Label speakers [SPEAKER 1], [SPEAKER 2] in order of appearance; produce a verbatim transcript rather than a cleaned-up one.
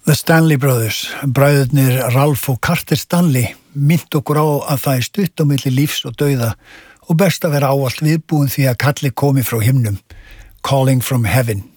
[SPEAKER 1] The Stanley Brothers, bræðurnir Ralph og Carter Stanley, mynd okkur á að það er stutt á milli lífs og dauða og best að vera ávallt viðbúin því að kalli komi frá himnum, Calling from Heaven.